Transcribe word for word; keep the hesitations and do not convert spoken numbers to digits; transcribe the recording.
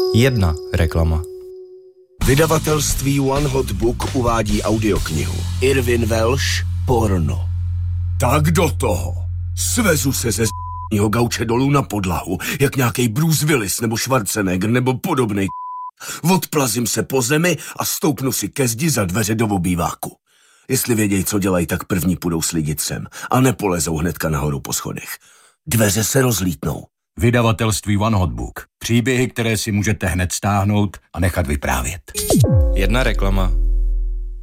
Jedna reklama. Vydavatelství One Hot Book uvádí audioknihu Irvin Welsh Porno. Tak do toho. Svezu se ze z***ního gauče dolů na podlahu, jak nějaký Bruce Willis nebo Schwarzenegger nebo podobnej. Odplazím se po zemi a stoupnu si ke zdi za dveře do obýváku. Jestli vědějí, co dělají, tak první půjdou slidit sem a nepolezou hnedka nahoru po schodech. Dveře se rozlítnou. Vydavatelství One Hot Book. Příběhy, které si můžete hned stáhnout a nechat vyprávět. Jedna reklama.